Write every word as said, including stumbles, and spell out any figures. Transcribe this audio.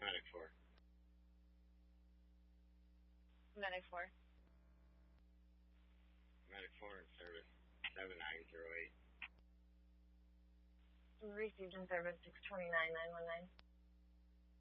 Medic four. Medic four. Medic four in service seven nine zero eight. Received in service six twenty-nine nine one nine.